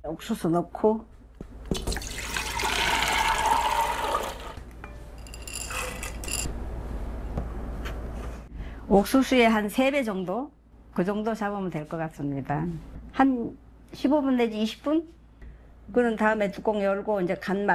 옥수수 넣고 옥수수의 한 3배 정도? 그 정도 잡으면 될 것 같습니다. 한 15분 내지 20분? 그런 다음에 뚜껑 열고 이제 간